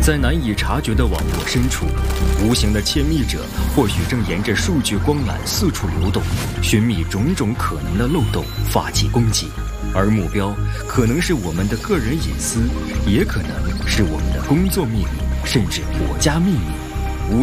在难以察觉的网络深处，无形的窃密者或许正沿着数据光缆四处流动，寻觅种种可能的漏洞，发起攻击。而目标可能是我们的个人隐私，也可能是我们的工作秘密，甚至国家秘密。